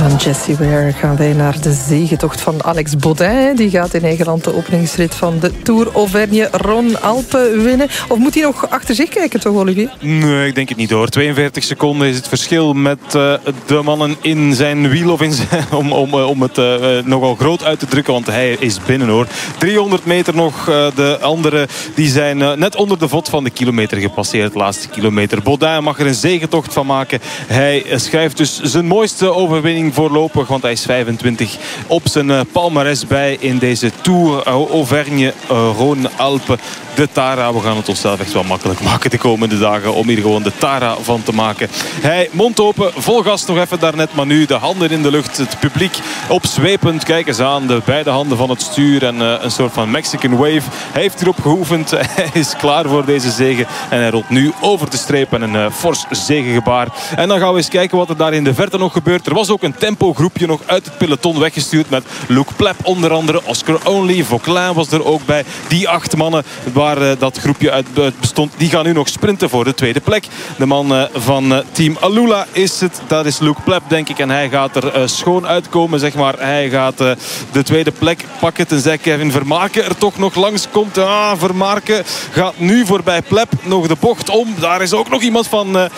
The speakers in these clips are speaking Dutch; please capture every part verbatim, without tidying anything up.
Van Jessie Ware gaan wij naar de zegetocht van Alex Bodin. Die gaat in eigen land de openingsrit van de Tour Auvergne-Rhône-Alpes winnen. Of moet hij nog achter zich kijken toch, Olivier? Nee, ik denk het niet hoor. tweeënveertig seconden is het verschil met uh, de mannen in zijn wiel. Of in zijn, om, om, om het uh, nogal groot uit te drukken, want hij is binnen hoor. driehonderd meter nog. Uh, de anderen die zijn uh, net onder de vod van de kilometer gepasseerd. De laatste kilometer. Bodin mag er een zegetocht van maken. Hij schrijft dus zijn mooiste overwinning voorlopig, want hij is vijfentwintig op zijn uh, palmares bij in deze Tour Auvergne-Rhône-Alpes. De Tara, we gaan het onszelf echt wel makkelijk maken de komende dagen om hier gewoon de Tara van te maken. Hij mond open, vol gas nog even daarnet, maar nu de handen in de lucht. Het publiek opzwepend, kijk eens aan, de beide handen van het stuur en uh, een soort van Mexican wave. Hij heeft hierop geoefend, hij is klaar voor deze zege en hij rolt nu over de streep en een uh, fors zegegebaar. En dan gaan we eens kijken wat er daar in de verte nog gebeurt. Er was ook een tempogroepje nog uit het peloton weggestuurd met Luke Plep onder andere, Oscar Only, Vauclin was er ook bij. Die acht mannen waar uh, dat groepje uit uh, bestond, die gaan nu nog sprinten voor de tweede plek. De man uh, van uh, team Alula is het, dat is Luke Plep denk ik en hij gaat er uh, schoon uitkomen zeg maar. Hij gaat uh, de tweede plek pakken tenzij Kevin Vermaarke er toch nog langs komt. Ah, Vermaarke gaat nu voorbij Plep, nog de bocht om. Daar is ook nog iemand van uh,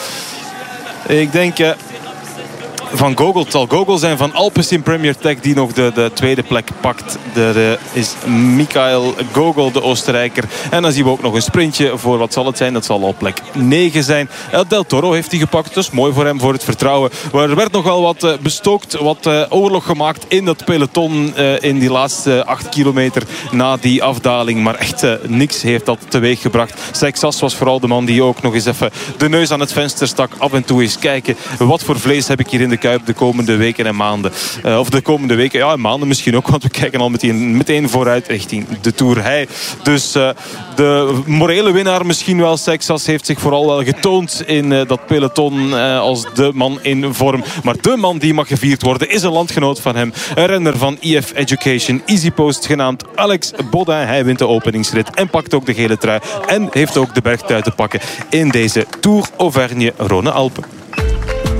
ik denk uh, van Gogol. Het zal Gogol zijn van Alpecin Premier Tech die nog de, de tweede plek pakt. Er uh, is Michael Gogol, de Oostenrijker. En dan zien we ook nog een sprintje voor, wat zal het zijn? Dat zal al plek negen zijn. El Del Toro heeft hij gepakt. Dus mooi voor hem, voor het vertrouwen. Maar er werd nog wel wat uh, bestookt, wat uh, oorlog gemaakt in dat peloton uh, in die laatste acht kilometer na die afdaling. Maar echt uh, niks heeft dat teweeg gebracht. Seixas was vooral de man die ook nog eens even de neus aan het venster stak. Af en toe eens kijken, wat voor vlees heb ik hier in de Kuip de komende weken en maanden. Uh, of de komende weken, ja, maanden misschien ook, want we kijken al meteen, meteen vooruit richting de Tour. Hij, dus uh, de morele winnaar misschien wel, Seixas, heeft zich vooral wel getoond in uh, dat peloton uh, als de man in vorm. Maar de man die mag gevierd worden is een landgenoot van hem. Een renner van I F Education, Easy Post genaamd Alex Bodin. Hij wint de openingsrit en pakt ook de gele trui. En heeft ook de bergtrui te pakken in deze Tour Auvergne-Rhône-Alpes.